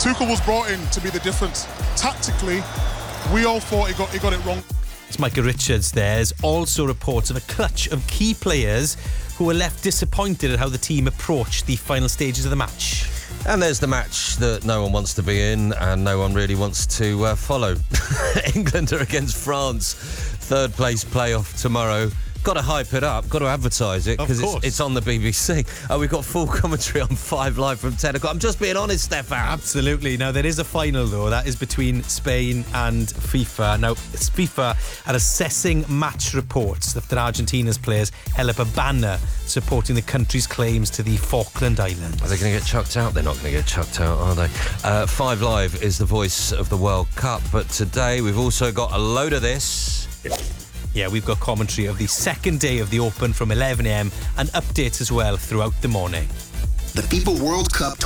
Tuchel was brought in to be the difference. Tactically, we all thought he got it wrong. It's Micah Richards. There's also reports of a clutch of key players who were left disappointed at how the team approached the final stages of the match. And there's the match that no one wants to be in and no one really wants to follow. England are against France. Third place playoff tomorrow. Got to hype it up, got to advertise it because it's on the BBC. We've got full commentary on 5 Live from 10 o'clock. I'm just being honest, Stefan. Absolutely. Now, there is a final, though. That is between Spain and FIFA. Now, it's FIFA are assessing match reports after Argentina's players held up a banner supporting the country's claims to the Falkland Islands. Are they going to get chucked out? They're not going to get chucked out, are they? 5 Live is the voice of the World Cup, but today we've also got a load of this. Yeah, we've got commentary of the second day of the Open from 11am and updates as well throughout the morning. The FIFA World Cup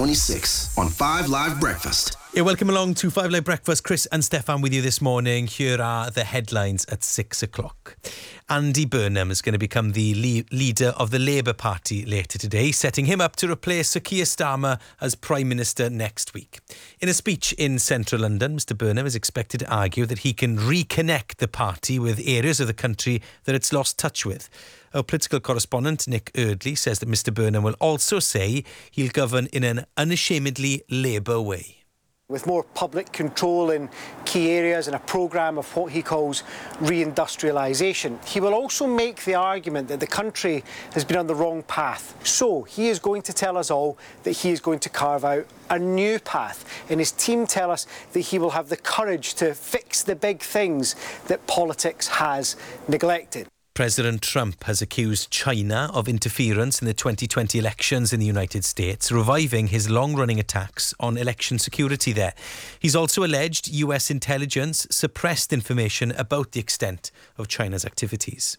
2026 on 5 Live Breakfast. Yeah, welcome along to 5 Live Breakfast. Chris and Stefan with you this morning. Here are the headlines at 6 o'clock. Andy Burnham is going to become the leader of the Labour Party later today, setting him up to replace Sir Keir Starmer as Prime Minister next week. In a speech in central London, Mr Burnham is expected to argue that he can reconnect the party with areas of the country that it's lost touch with. Our political correspondent, Nick Eardley, says that Mr Burnham will also say he'll govern in an unashamedly Labour way. With more public control in key areas and a programme of what he calls reindustrialisation. He will also make the argument that the country has been on the wrong path. So he is going to tell us all that he is going to carve out a new path. And his team tell us that he will have the courage to fix the big things that politics has neglected. President Trump has accused China of interference in the 2020 elections in the United States, reviving his long-running attacks on election security there. He's also alleged US intelligence suppressed information about the extent of China's activities.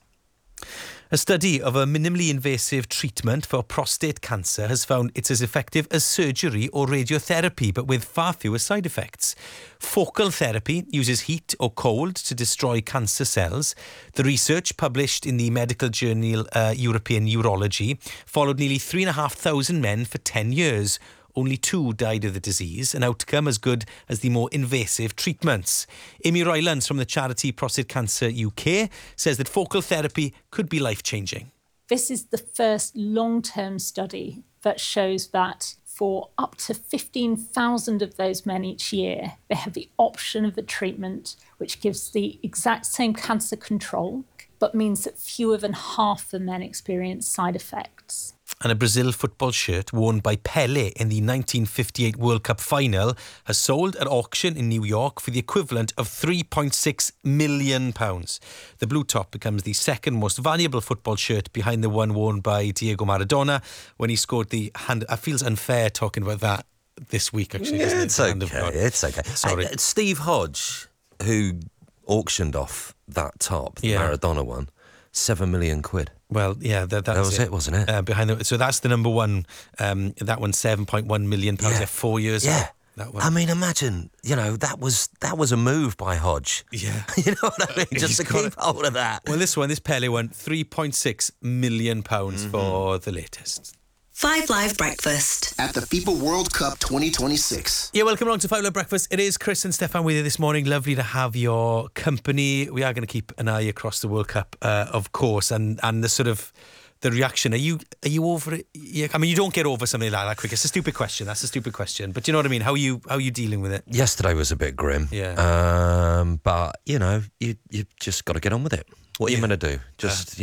A study of a minimally invasive treatment for prostate cancer has found it's as effective as surgery or radiotherapy, but with far fewer side effects. Focal therapy uses heat or cold to destroy cancer cells. The research, published in the medical journal European Urology, followed nearly 3,500 men for 10 years. Only 2 died of the disease, an outcome as good as the more invasive treatments. Amy Rylands from the charity Prostate Cancer UK says that focal therapy could be life-changing. This is the first long-term study that shows that for up to 15,000 of those men each year, they have the option of a treatment which gives the exact same cancer control, but means that fewer than half the men experience side effects. And a Brazil football shirt worn by Pelé in the 1958 World Cup final has sold at auction in New York for the equivalent of £3.6 million. The blue top becomes the second most valuable football shirt behind the one worn by Diego Maradona when he scored the hand. It feels unfair talking about that this week, actually. Yeah, it's okay. It's okay. Sorry. Steve Hodge, who auctioned off that top, the Maradona one, £7 million. Well, yeah, that was it, wasn't it? Behind so that's the number one. That one, £7.1 million. Yeah. 4 years. Yeah. That one. I mean, imagine, that was a move by Hodge. Yeah. You know what I mean? Just to keep hold of that. Well, this Pelé one, £3.6 million for the latest. 5 Live Breakfast at the FIFA World Cup 2026. Yeah, welcome along to 5 Live Breakfast. It is Chris and Stefan with you this morning. Lovely to have your company. We are going to keep an eye across the World Cup, of course, and the sort of the reaction. Are you over it? Yeah, I mean, you don't get over something like that quick. It's a stupid question. That's a stupid question. But you know what I mean? How are you dealing with it? Yesterday was a bit grim. Yeah. But you just got to get on with it. What are you going to do? Just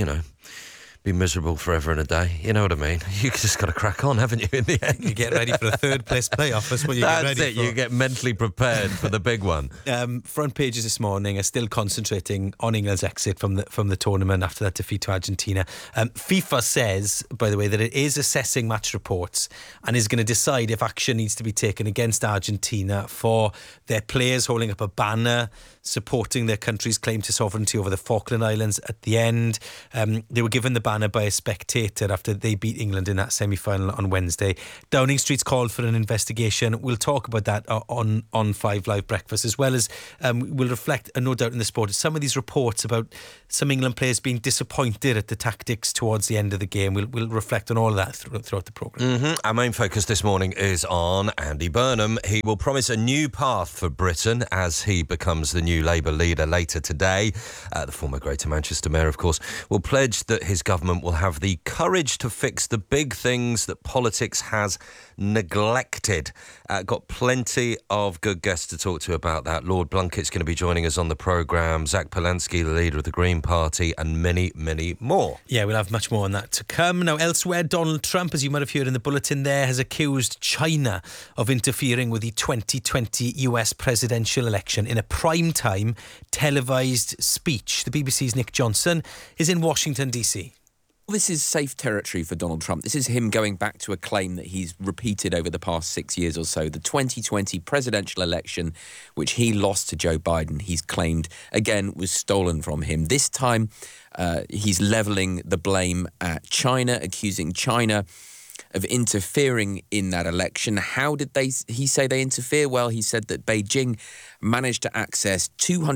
be miserable forever and a day. You know what I mean? You just got to crack on, haven't you, in the end? You get ready for a third place playoff. That's what you get ready for. You get mentally prepared for the big one. Front pages this morning are still concentrating on England's exit from the tournament after that defeat to Argentina. FIFA says, by the way, that it is assessing match reports and is going to decide if action needs to be taken against Argentina for their players holding up a banner supporting their country's claim to sovereignty over the Falkland Islands at the end. They were given the banner banner by a spectator after they beat England in that semi-final on Wednesday. Downing Street's called for an investigation. We'll talk about that on 5 Live Breakfast, as well as we'll reflect, no doubt, in the sport, some of these reports about some England players being disappointed at the tactics towards the end of the game. We'll reflect on all of that throughout the programme. Our main focus this morning is on Andy Burnham. He will promise a new path for Britain as he becomes the new Labour leader later today. The former Greater Manchester Mayor, of course, will pledge that his government will have the courage to fix the big things that politics has neglected. Got plenty of good guests to talk to about that. Lord Blunkett's going to be joining us on the programme, Zach Polanski, the leader of the Green Party, and many, many more. Yeah, we'll have much more on that to come. Now, elsewhere, Donald Trump, as you might have heard in the bulletin there, has accused China of interfering with the 2020 US presidential election in a prime-time televised speech. The BBC's Nick Johnson is in Washington, D.C. This is safe territory for Donald Trump. This is him going back to a claim that he's repeated over the past 6 years or so. The 2020 presidential election, which he lost to Joe Biden, he's claimed, again, was stolen from him. This time, he's levelling the blame at China, accusing China of interfering in that election. How did he say they interfere? Well, he said that Beijing managed to access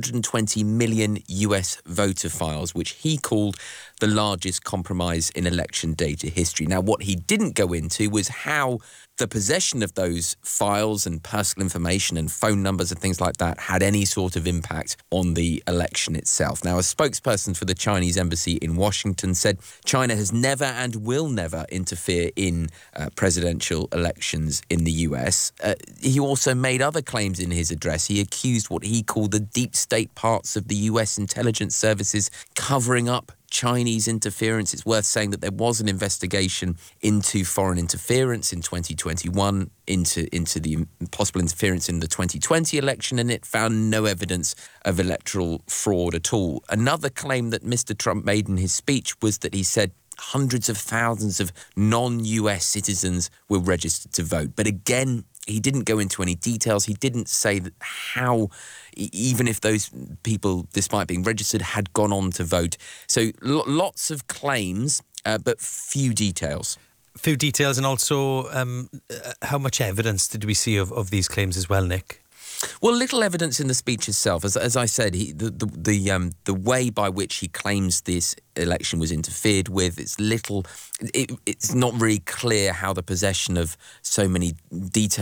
220 million US voter files, which he called the largest compromise in election data history. Now, what he didn't go into was how the possession of those files and personal information and phone numbers and things like that had any sort of impact on the election itself. Now, a spokesperson for the Chinese embassy in Washington said China has never and will never interfere in presidential elections in the US. He also made other claims in his address. He accused what he called the deep state parts of the US intelligence services covering up Chinese interference. It's worth saying that there was an investigation into foreign interference in 2021 into the possible interference in the 2020 election, and it found no evidence of electoral fraud at all. Another claim that Mr. Trump made in his speech was that he said hundreds of thousands of non-US citizens were registered to vote. But again, he didn't go into any details. He didn't say that how, even if those people, despite being registered, had gone on to vote. So lots of claims, but few details. Few details, and also how much evidence did we see of these claims as well, Nick? Well, little evidence in the speech itself. As I said, the way by which he claims this election was interfered with, it's not really clear how the possession of so many details